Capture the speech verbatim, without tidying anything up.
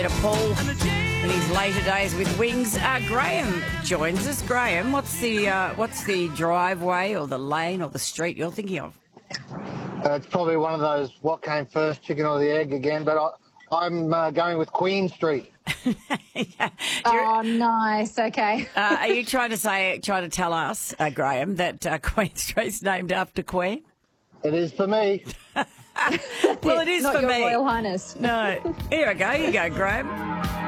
Paul in his later days with Wings. Uh, Graham joins us. Graham, what's the uh, what's the driveway or the lane or the street you're thinking of? Uh, it's probably one of those what came first, chicken or the egg again, but I, I'm uh, going with Queen Street. yeah. Oh, nice. Okay. uh, are you trying to say, trying to tell us, uh, Graham, that uh, Queen Street's named after Queen? It is for me. Well, it is Not for your me. Royal Highness. No. Here we go. Here you go, Graham.